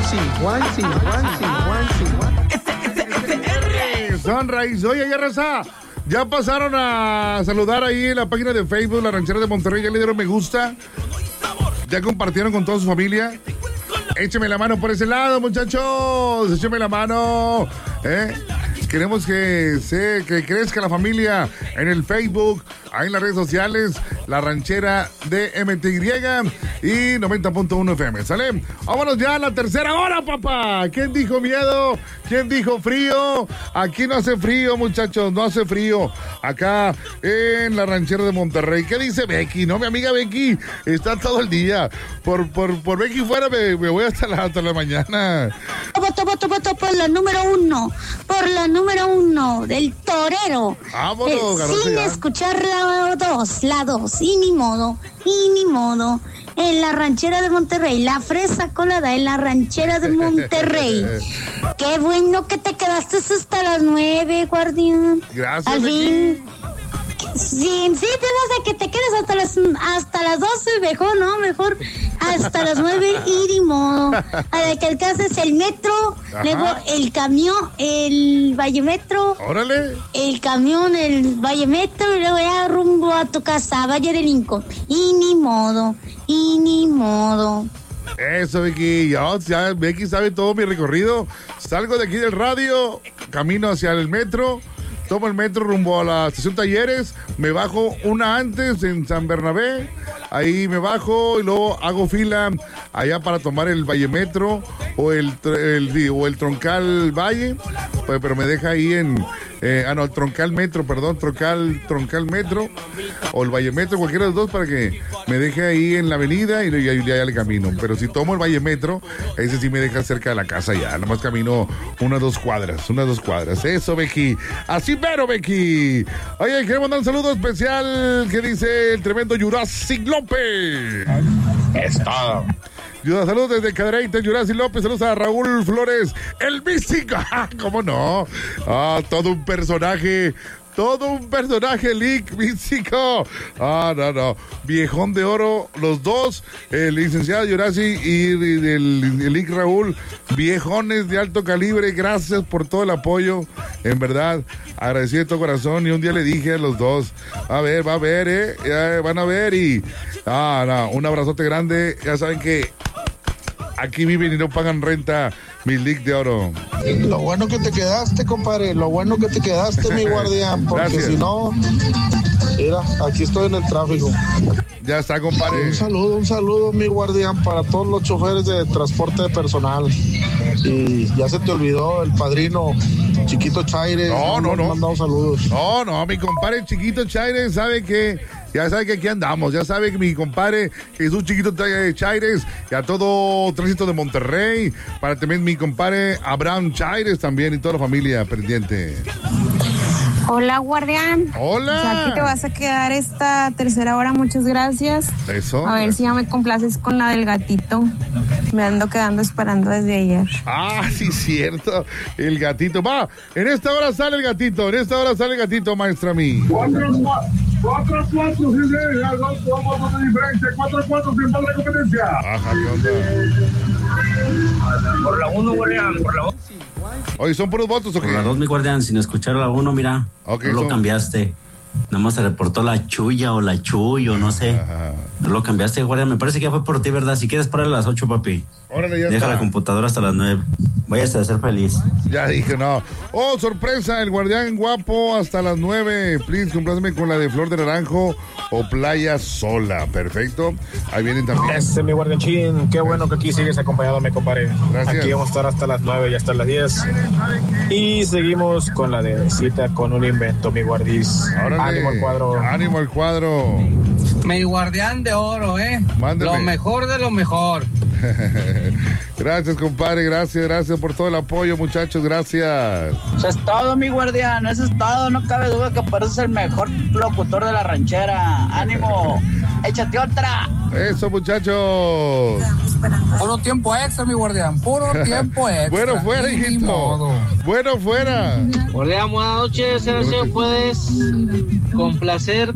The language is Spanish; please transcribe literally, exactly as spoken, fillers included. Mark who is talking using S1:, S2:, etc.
S1: Juanchi, Juanchi, Juanchi, Juanchi.
S2: Sunrise, oye, ya raza, ya pasaron a saludar ahí en la página de Facebook, La Ranchera de Monterrey, ya le dieron me gusta, ya compartieron con toda su familia. Écheme la mano por ese lado, muchachos, écheme la mano, ¿eh? Queremos que se que crezca la familia en el Facebook, ahí en las redes sociales, La Ranchera de M T Y y noventa punto uno F M. ¿Sale? Vámonos ya a la tercera hora, papá. ¿Quién dijo miedo? ¿Quién dijo frío? Aquí no hace frío, muchachos, no hace frío. Acá en La Ranchera de Monterrey. ¿Qué dice Becky? No, mi amiga Becky está todo el día. Por, por, por Becky fuera me, me voy hasta la, hasta la mañana.
S3: Voto, voto, voto por la número uno. Por la número uno del torero.
S2: Vámonos,
S3: eh, sin ya. escuchar la dos, la dos, y ni modo, y ni modo. En La Ranchera de Monterrey, la fresa colada en La Ranchera de Monterrey. Qué bueno que te quedaste hasta las nueve, guardián.
S2: Gracias,
S3: Al fin. Sí, sí, te vas a que te quedes hasta las hasta las doce, mejor, ¿no? Mejor hasta las nueve y ni modo. A la que alcances el metro, ajá, luego el camión, el Vallemetro.
S2: Órale.
S3: El camión, el Vallemetro, y luego ya rumbo a tu casa, Valle de Lincoln. Y ni modo, y ni modo.
S2: Eso, Becky, ya, ya Becky sabe todo mi recorrido. Salgo de aquí del radio, camino hacia el metro. Tomo el metro rumbo a la estación Talleres, me bajo una antes en San Bernabé, ahí me bajo y luego hago fila allá para tomar el Vallemetro o el, el, o el Troncal Valle, pues, pero me deja ahí en, eh, ah no, el Troncal Metro, perdón, Troncal, Troncal Metro o el Vallemetro, cualquiera de los dos para que me deje ahí en la avenida y ya, ya, ya le camino. Pero si tomo el Vallemetro, ese sí me deja cerca de la casa ya, nomás camino unas dos cuadras, unas dos cuadras. Eso, Becky, así pero, Becky. Oye, queremos mandar un saludo especial que dice el tremendo Jurassic López.
S4: Es todo.
S2: Saludos desde Cadereyta, Jurassic López. Saludos a Raúl Flores, el místico. ¿Cómo no? Ah, todo un personaje. Todo un personaje, Lick, místico. Ah, no, no. Viejón de oro, los dos, el licenciado Jurassic y el, el, el Lick Raúl, viejones de alto calibre. Gracias por todo el apoyo. En verdad, agradecido de todo corazón. Y un día le dije a los dos, a ver, va a ver, ¿eh? Ya van a ver. Y, ah, no, un abrazote grande. Ya saben que aquí viven y no pagan renta. Mi Lick de oro.
S4: Lo bueno que te quedaste, compadre. Lo bueno que te quedaste, mi guardián. Porque Gracias. Si no, mira, aquí estoy en el tráfico.
S2: Ya está, compadre.
S4: Un saludo, un saludo, mi guardián, para todos los choferes de transporte personal. Y ya se te olvidó el padrino Chiquito Chaires.
S2: No, no, no.
S4: Mandado saludos.
S2: No, no, mi compadre Chiquito Chaires sabe que, ya sabe que aquí andamos. Ya sabe que mi compadre Jesús Chiquito Chaires y a todo tránsito de Monterrey. Para también mi compadre Abraham Chaires también y toda la familia pendiente.
S3: Hola, guardián.
S2: Hola.
S3: O sea, aquí te vas a quedar esta tercera hora, muchas gracias.
S2: Eso.
S3: A ver si ya me complaces con la del gatito. Me ando quedando esperando desde ayer.
S2: Ah, sí, cierto. El gatito. Va, en esta hora sale el gatito. En esta hora sale el gatito, maestra mí.
S5: Cuatro, cuatro, cuatro, sí, sí, dos, dos votos de diferencia. Cuatro, cuatro, sin falta de competencia.
S2: Ajá, ¿qué onda?
S6: Por la uno, guardián, por la uno.
S2: Oye, ¿son puros votos o qué?
S6: Por la dos, mi guardián, sin escuchar la uno, mira.
S2: Okay,
S6: no
S2: so...
S6: lo cambiaste. Nada más se reportó la Chuya o la Chuy o no sé.
S2: Ajá.
S6: No lo cambiaste, guardián. Me parece que ya fue por ti, ¿verdad? Si quieres, para a las ocho, papi.
S2: Órale, ya
S6: Deja
S2: está.
S6: la computadora hasta las nueve. Váyase a ser feliz.
S2: Ya dije, no. Oh, sorpresa, el guardián guapo hasta las nueve. Please, compláceme con la de Flor de Naranjo o Playa Sola. Perfecto. Ahí vienen también.
S4: Ese, mi guardianchín. Qué bueno que aquí sigues acompañándome, compadre.
S2: Gracias.
S4: Aquí vamos a estar hasta las nueve y hasta las diez. Y seguimos con la de cita con un invento, mi guardis.
S2: Órale.
S4: Ánimo al cuadro.
S2: Ánimo al cuadro.
S7: Mi guardián de oro, ¿eh?
S2: Mándeme.
S7: Lo mejor de lo mejor.
S2: Gracias, compadre, gracias, gracias por todo el apoyo, muchachos, gracias.
S8: Eso es todo, mi guardián, eso es todo, no cabe duda que pareces el mejor locutor de la ranchera. Ánimo, échate otra.
S2: Eso, muchachos.
S7: Puro tiempo extra, mi guardián, puro tiempo extra.
S2: Bueno fuera, hijito. Bueno fuera.
S8: Guardián, buenas noches, a ver si puedes complacer